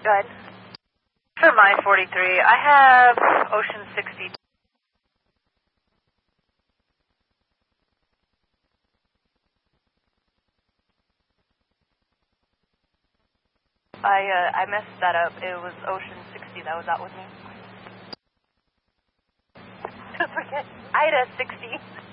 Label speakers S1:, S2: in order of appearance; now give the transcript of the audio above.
S1: Go ahead.
S2: For my 43, I have Ocean 60. I messed that up. It was Ocean 60 that was out with me.
S1: Ida 60.